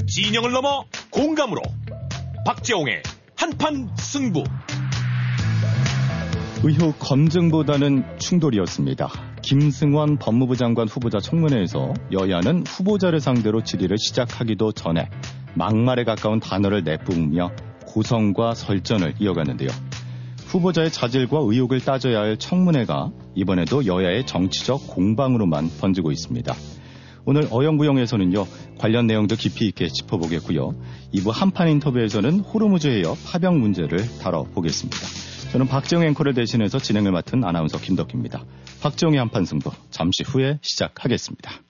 진영을 넘어 공감으로 박재홍의 한판 승부. 의혹 검증보다는 충돌이었습니다. 김승원 법무부 장관 후보자 청문회에서 여야는 후보자를 상대로 질의를 시작하기도 전에 막말에 가까운 단어를 내뿜으며 고성과 설전을 이어갔는데요. 후보자의 자질과 의혹을 따져야 할 청문회가 이번에도 여야의 정치적 공방으로만 번지고 있습니다. 오늘 어영부영에서는요, 관련 내용도 깊이 있게 짚어보겠고요. 2부 한판 인터뷰에서는 호르무즈 해협 파병 문제를 다뤄보겠습니다. 저는 박재홍 앵커를 대신해서 진행을 맡은 아나운서 김덕기입니다. 박재홍의 한판 승부 잠시 후에 시작하겠습니다.